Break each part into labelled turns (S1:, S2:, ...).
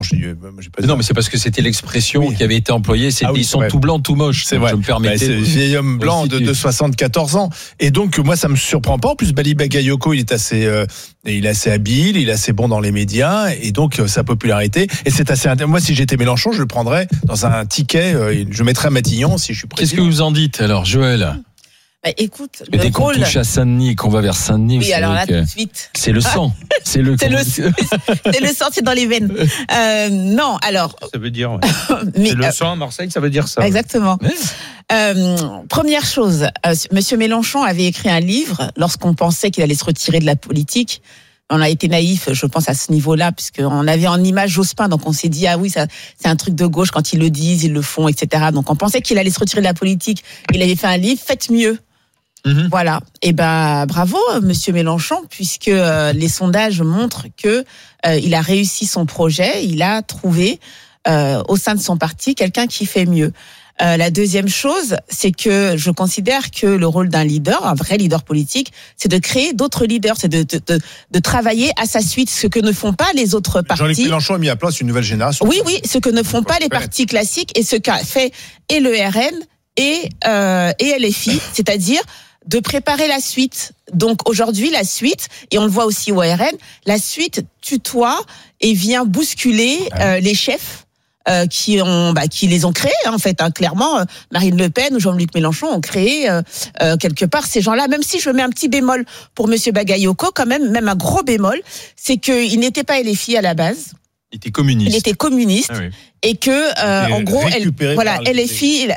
S1: j'ai pas dit.
S2: Non, mais c'est parce que c'était l'expression qui avait été employée. C'était ils sont tout blancs, tout moches.
S1: C'est vrai.
S2: Je me permettais.
S1: C'est le vieil homme blanc de 74 ans. Et donc, moi, ça me surprend pas. En plus, Bali Bagayoko, il est assez habile, il est assez bon dans les médias. Et donc, sa popularité. Et c'est assez intéressant. Moi, si j'étais Mélenchon, je le prendrais dans un ticket. Je mettrais à Matignon si je suis président.
S2: Qu'est-ce que vous en dites, alors, Joël?
S3: Écoute,
S2: et dès qu'on touche à Saint-Denis, qu'on va vers Saint-Denis,
S3: oui, alors là, tout de suite.
S2: C'est le sang.
S3: C'est le sang, c'est dans les veines. Non, alors.
S4: Ça veut dire. Mais, c'est le sang à Marseille, ça veut dire ça.
S3: Exactement. Première chose, Monsieur Mélenchon avait écrit un livre lorsqu'on pensait qu'il allait se retirer de la politique. On a été naïf, je pense, à ce niveau-là, puisqu'on avait en image Jospin, donc on s'est dit, ah oui, ça, c'est un truc de gauche, quand ils le disent, ils le font, etc. Donc on pensait qu'il allait se retirer de la politique. Il avait fait un livre, faites mieux. Voilà. Et bravo, Monsieur Mélenchon, puisque les sondages montrent que il a réussi son projet, il a trouvé au sein de son parti quelqu'un qui fait mieux. La deuxième chose, c'est que je considère que le rôle d'un leader, un vrai leader politique, c'est de créer d'autres leaders, c'est de travailler à sa suite, ce que ne font pas les autres partis.
S1: Jean-Luc Mélenchon a mis à place une nouvelle génération.
S3: Oui, ce que ne font pas les partis classiques et ce qu'a fait et le RN et LFI, c'est-à-dire de préparer la suite. Donc aujourd'hui, la suite, et on le voit aussi au RN, la suite tutoie et vient bousculer les chefs qui les ont créés en fait, clairement. Marine Le Pen ou Jean-Luc Mélenchon ont créé quelque part ces gens-là. Même si je mets un petit bémol pour Monsieur Bagayoko, quand même un gros bémol, c'est qu'il n'était pas LFI à la base.
S2: Il était communiste.
S3: Il était communiste.
S2: Ah oui.
S3: Et que en gros LFI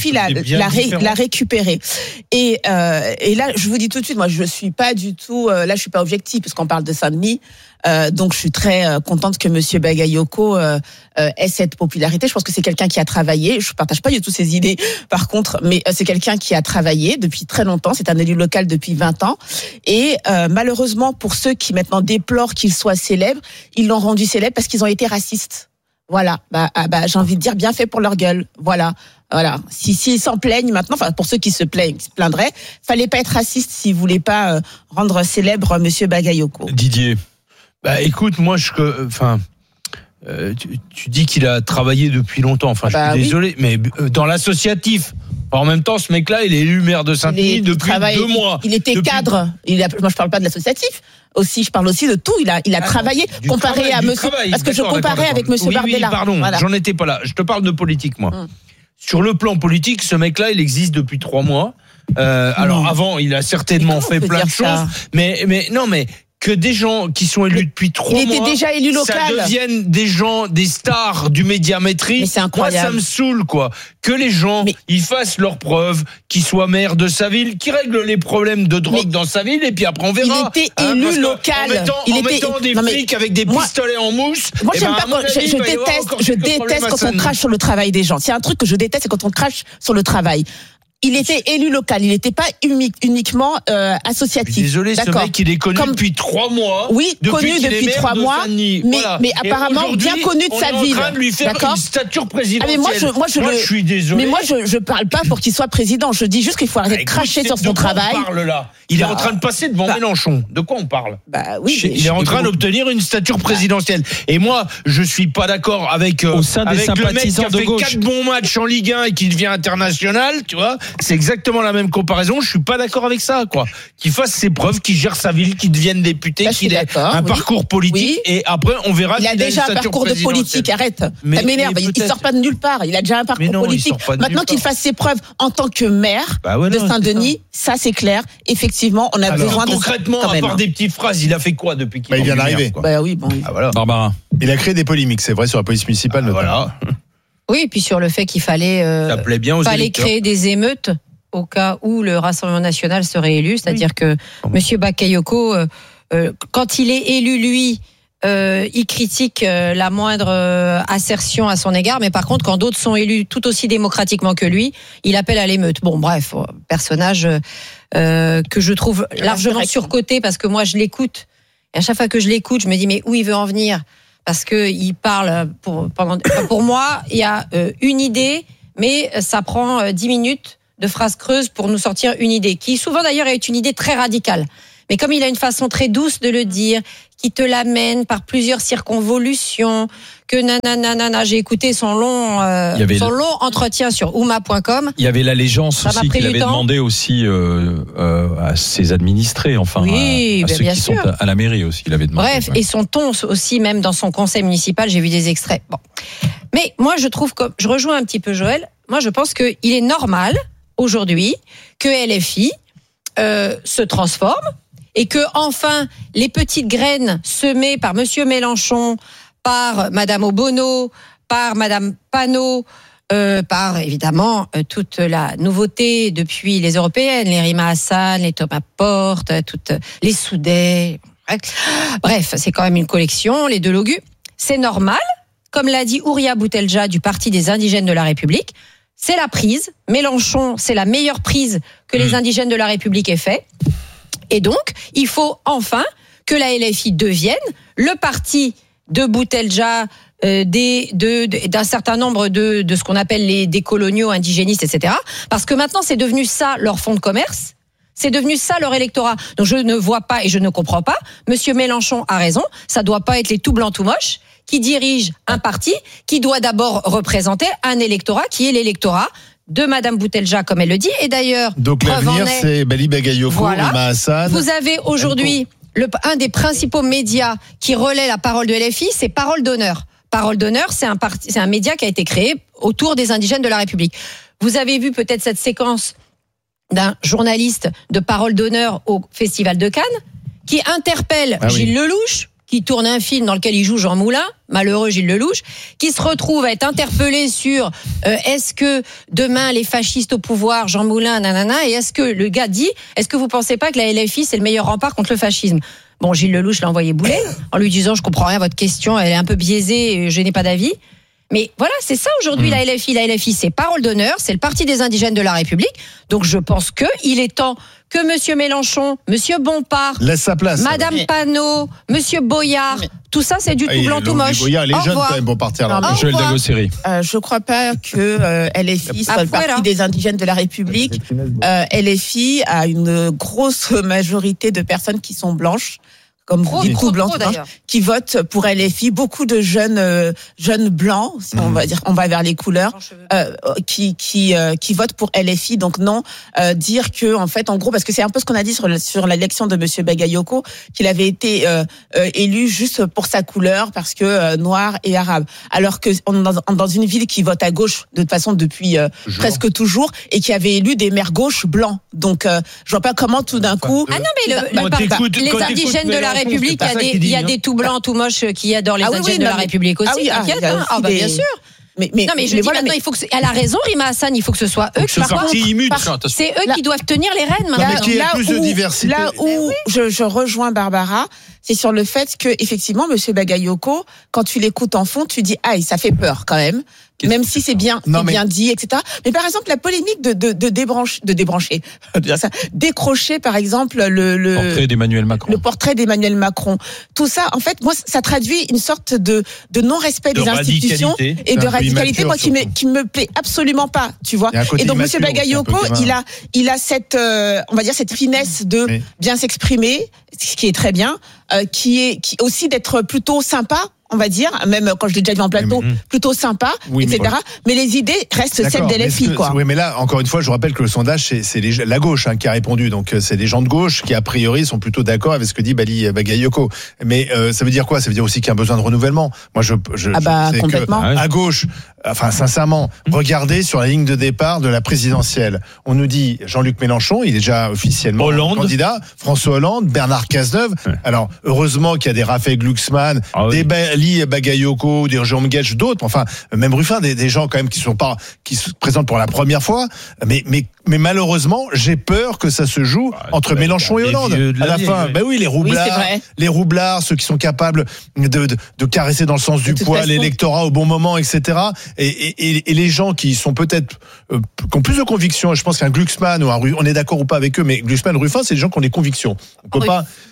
S3: l'a récupéré. Et là je vous dis tout de suite, moi je suis pas du tout là je suis pas objective parce qu'on parle de Saint-Denis. Donc je suis très contente que Monsieur Bagayoko ait cette popularité. Je pense que c'est quelqu'un qui a travaillé. Je partage pas du tout ses idées par contre, mais c'est quelqu'un qui a travaillé depuis très longtemps. C'est un élu local depuis 20 ans. Et malheureusement pour ceux qui maintenant déplorent qu'il soit célèbre, ils l'ont rendu célèbre parce qu'ils ont été racistes. Voilà, j'ai envie de dire bien fait pour leur gueule. Voilà. S'ils s'en plaignent maintenant, enfin pour ceux qui se plaindraient, fallait pas être raciste s'ils voulaient pas rendre célèbre Monsieur Bagayoko.
S2: Didier.
S4: Écoute, moi tu dis qu'il a travaillé depuis longtemps. Enfin, je suis désolé, mais dans l'associatif. En même temps, ce mec-là, il est élu maire de Saint-Denis depuis 2 mois.
S3: Il était cadre. Moi, je parle pas de l'associatif. Aussi, je parle aussi de tout. Il a travaillé comparé à Monsieur. Parce que je comparais avec Monsieur Bardella.
S4: Oui, pardon, voilà. J'en étais pas là. Je te parle de politique, moi. Sur le plan politique, ce mec-là, il existe depuis 3 mois. Alors avant, il a certainement fait plein de choses. Mais que des gens qui sont élus depuis 3 mois,
S3: il était déjà élu local,
S4: ça devienne des stars du médiamétrie.
S3: Mais c'est incroyable.
S4: Moi, ça me saoule, quoi. Que les gens, ils fassent leurs preuves, qu'ils soient maires de sa ville, qu'ils règlent les problèmes de drogue dans sa ville, et puis après on verra.
S3: Il était élu local.
S4: En mettant des flics avec des pistolets en mousse.
S3: Moi, j'aime pas. Je déteste quand on crache sur le travail des gens. C'est un truc que je déteste, c'est quand on crache sur le travail. Il était élu local, il n'était pas uniquement associatif.
S4: Désolé, ce mec, il est connu depuis 3 mois.
S3: Oui, connu depuis 3 mois, mais apparemment bien connu de sa ville.
S4: On est en train de lui faire une stature présidentielle.
S3: Moi, je suis désolé. Mais moi, je parle pas pour qu'il soit président. Je dis juste qu'il faut arrêter de cracher sur son travail.
S4: On parle là. Il est en train de passer devant Mélenchon. De quoi on parle?
S3: Oui.
S4: Il est en train d'obtenir une stature présidentielle. Et moi, je suis pas d'accord avec
S2: au sein des sympathisants
S4: de gauche. Qui a fait 4 bons matchs en Ligue 1 et qui devient international, tu vois. C'est exactement la même comparaison. Je suis pas d'accord avec ça, quoi. Qu'il fasse ses preuves, qu'il gère sa ville, qu'il devienne député, qu'il ait un parcours politique. Et après, on verra.
S3: Il a déjà un parcours de politique. Arrête. Ça m'énerve. Il sort pas de nulle part. Il a déjà un parcours politique. Maintenant qu'il fasse ses preuves en tant que maire de Saint-Denis, ça c'est clair. Effectivement, on a besoin de
S4: concrètement, à part des petites phrases, il a fait quoi depuis qu'il
S1: il vient d'arriver.
S3: Voilà.
S2: Barbara.
S1: Il a créé des polémiques, c'est vrai, sur la police municipale.
S4: Voilà.
S5: Oui, et puis sur le fait qu'il fallait créer des émeutes au cas où le Rassemblement national serait élu, c'est-à-dire que Monsieur Bakayoko, quand il est élu, lui, il critique la moindre assertion à son égard, mais par contre, quand d'autres sont élus tout aussi démocratiquement que lui, il appelle à l'émeute. Bon, bref, personnage que je trouve largement surcoté, parce que moi, je l'écoute, et à chaque fois que je l'écoute, je me dis, mais où il veut en venir? Parce que il parle, pour moi, il y a une idée, mais ça prend 10 minutes de phrases creuses pour nous sortir une idée, qui souvent d'ailleurs est une idée très radicale. Mais comme il a une façon très douce de le dire, qui te l'amène par plusieurs circonvolutions, que nanana, j'ai écouté son long entretien sur ouma.com.
S2: Il y avait l'allégeance aussi qu'il avait demandé aussi à ses administrés, enfin à ceux qui sont à la mairie aussi. Il avait demandé.
S5: Bref, et son ton aussi, même dans son conseil municipal, j'ai vu des extraits. Bon, mais moi je trouve que je rejoins un petit peu Joël. Moi je pense qu'il est normal aujourd'hui que LFI se transforme. Et que enfin les petites graines semées par Monsieur Mélenchon, par Madame Obono, par Madame Panot, par évidemment toute la nouveauté depuis les européennes, les Rima Hassan, les Thomas Porte, toutes les Soudet. Bref, c'est quand même une collection, les Delogu. C'est normal, comme l'a dit Ouria Boutelja du Parti des Indigènes de la République. C'est la prise. Mélenchon, c'est la meilleure prise que les indigènes de la République aient fait. Et donc, il faut enfin que la LFI devienne le parti de Boutelja, d'un certain nombre de ce qu'on appelle des coloniaux indigénistes, etc. Parce que maintenant, c'est devenu ça leur fonds de commerce. C'est devenu ça leur électorat. Donc je ne vois pas et je ne comprends pas. Monsieur Mélenchon a raison. Ça doit pas être les tout blancs tout moches qui dirigent un parti qui doit d'abord représenter un électorat qui est l'électorat de Madame Boutelja, comme elle le dit. Et d'ailleurs,
S1: donc l'avenir, c'est Bali Bagayoko, Rima Hassan.
S5: Vous avez aujourd'hui un des principaux médias qui relaie la parole de LFI, c'est Parole d'honneur. Parole d'honneur, c'est un média qui a été créé autour des indigènes de la République. Vous avez vu peut-être cette séquence d'un journaliste de Parole d'honneur au Festival de Cannes qui interpelle Gilles Lelouch, qui tourne un film dans lequel il joue Jean Moulin, malheureux Gilles Lelouch, qui se retrouve à être interpellé sur est-ce que demain les fascistes au pouvoir, Jean Moulin, nanana, et est-ce que le gars dit, est-ce que vous pensez pas que la LFI c'est le meilleur rempart contre le fascisme ? Bon, Gilles Lelouch l'a envoyé bouler en lui disant je comprends rien à votre question, elle est un peu biaisée, je n'ai pas d'avis. Mais voilà, c'est ça aujourd'hui la LFI. La LFI, c'est Parole d'honneur, c'est le Parti des Indigènes de la République. Donc je pense qu'il est temps que Monsieur Mélenchon, Monsieur Bompard,
S1: laisse sa place,
S5: Madame Panot, Monsieur Boyard, tout ça c'est du tout blanc tout moche.
S1: Boyard, les jeunes quand même vont partir là.
S2: Joël Dagosseri.
S3: Je crois pas que LFI soit le Parti des Indigènes de la République. LFI a une grosse majorité de personnes qui sont blanches. Comme vous dites, blancs, qui votent pour LFI, beaucoup de jeunes blancs, si on va dire, on va vers les couleurs, qui votent pour LFI. Donc non, dire que en fait, en gros, parce que c'est un peu ce qu'on a dit sur l'élection de Monsieur Bagayoko, qu'il avait été élu juste pour sa couleur, parce que noir et arabe, alors que on est dans une ville qui vote à gauche de toute façon depuis presque toujours, et qui avait élu des maires gauches blancs. Donc je vois pas comment tout d'un coup.
S5: Ah non, mais les indigènes de la République, il y a des tout blancs, tout moches qui adorent les indigènes de la République aussi. Bien sûr. Mais je dis maintenant, il faut que elle a raison, Rima Hassan, il faut que ce soit eux c'est eux qui doivent tenir les rênes maintenant.
S3: Là où je rejoins Barbara, c'est sur le fait que effectivement Monsieur Bagayoko, quand tu l'écoutes en fond, tu dis aïe, ça fait peur quand même. Même si c'est bien dit, etc. Mais par exemple, la polémique décrocher par exemple le portrait d'Emmanuel Macron. Tout ça, en fait, moi, ça traduit une sorte de non-respect des institutions et de radicalité, moi, qui me plaît absolument pas, tu vois. Et donc, Monsieur Bagayoko, il a cette, on va dire, cette finesse de bien s'exprimer, ce qui est très bien, qui aussi d'être plutôt sympa. On va dire, même quand je l'ai déjà vu en plateau, plutôt sympa, etc. Mais les idées restent celles des LFI, quoi.
S1: Oui, mais là, encore une fois, je rappelle que le sondage, c'est la gauche qui a répondu. Donc, c'est des gens de gauche qui, a priori, sont plutôt d'accord avec ce que dit Bali Bagayoko. Mais ça veut dire quoi ? Ça veut dire aussi qu'il y a un besoin de renouvellement. Moi, je
S3: complètement.
S1: Que à gauche, enfin, sincèrement, regardez sur la ligne de départ de la présidentielle. On nous dit Jean-Luc Mélenchon, il est déjà officiellement candidat. François Hollande, Bernard Cazeneuve. Alors, heureusement qu'il y a des Raphaël Glucksmann, des Bagayoko, des Jérôme Guedj, d'autres, enfin même Ruffin, des gens quand même qui se présentent pour la première fois, mais malheureusement j'ai peur que ça se joue entre Mélenchon et Hollande à la fin. Les roublards, ceux qui sont capables de caresser dans le sens du poil l'électorat au bon moment, etc. Et les gens qui sont peut-être qui ont plus de convictions, je pense qu'un Glucksmann ou on est d'accord ou pas avec eux, mais Glucksmann, Ruffin, c'est des gens qui ont des convictions. On peut pas.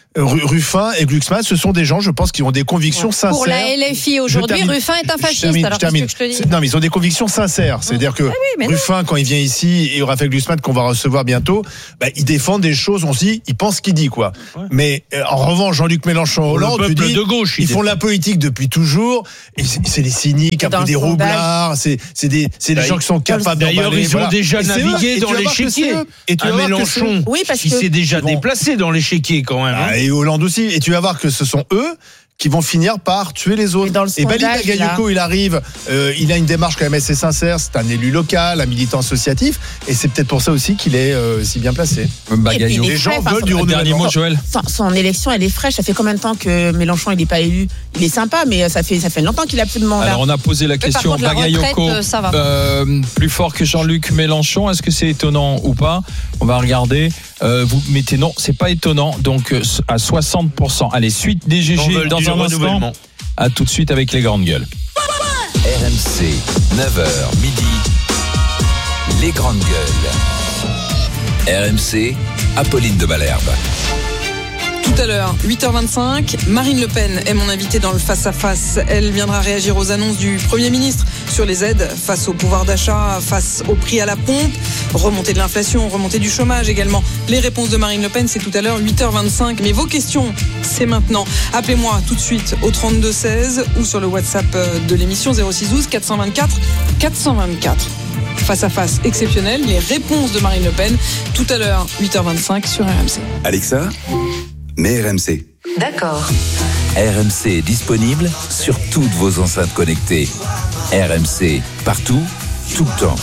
S1: Ruffin et Glucksmann, ce sont des gens, je pense, qui ont des convictions sincères.
S5: Pour la LFI aujourd'hui, Ruffin est un fasciste. Alors qu'est-ce que je te dis ?
S1: Non, mais ils ont des convictions sincères. C'est-à-dire que Ruffin, quand il vient ici, et Raphaël Glucksmann, qu'on va recevoir bientôt, il défend des choses, on se dit, il pense ce qu'il dit, quoi. Ouais. Mais en revanche, Jean-Luc Mélenchon, Hollande, tu dis,
S4: de gauche,
S1: ils font la politique depuis toujours, et c'est des cyniques, un peu des roublards, c'est des gens qui sont capables d'emballer.
S4: D'ailleurs, ils ont déjà navigué dans l'échiquier. Et tu Mélenchon, il s'est déjà déplacé dans l'échiquier, quand même.
S1: Et Hollande aussi. Et tu vas voir que ce sont eux qui vont finir par tuer les autres. Et Bali Bagayoko, il arrive, il a une démarche quand même assez sincère, c'est un élu local, un militant associatif, et c'est peut-être pour ça aussi qu'il est si bien placé.
S2: Bagayoko.
S1: Les gens veulent du renouvellement.
S2: Joël.
S3: Son élection, elle est fraîche. Ça fait combien de temps que Mélenchon, il n'est pas élu ? Il est sympa, mais ça fait longtemps qu'il a plus de mandat.
S2: Alors on a posé la question, Bagayoko, plus fort que Jean-Luc Mélenchon, est-ce que c'est étonnant ou pas ? On va regarder. Vous mettez non, c'est pas étonnant. Donc à 60%. Allez, suite des GG dans un instant. À tout de suite avec les grandes gueules.
S6: RMC, 9h midi. Les grandes gueules. RMC, Apolline de Malherbe.
S7: Tout à l'heure, 8h25, Marine Le Pen est mon invitée dans le face-à-face. Elle viendra réagir aux annonces du Premier ministre sur les aides face au pouvoir d'achat, face au prix à la pompe, remontée de l'inflation, remontée du chômage également. Les réponses de Marine Le Pen, c'est tout à l'heure, 8h25. Mais vos questions, c'est maintenant. Appelez-moi tout de suite au 3216 ou sur le WhatsApp de l'émission 0612 424 424. Face-à-face exceptionnel, les réponses de Marine Le Pen, tout à l'heure, 8h25 sur RMC.
S6: Alexa, mets RMC.
S8: D'accord.
S6: RMC est disponible sur toutes vos enceintes connectées. RMC, partout, tout le temps.